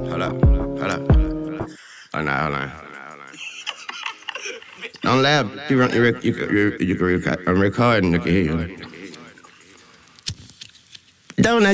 hold up. Oh, nah, hold on. Don't laugh. You can record and you can hear you. Don't